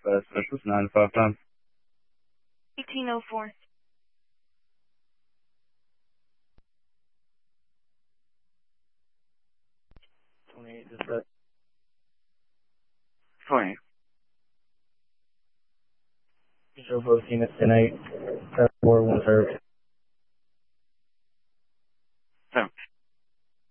Specialist 9 to 5 time. 1804. 28 dispatch. 20. Show both units tonight. 741 served.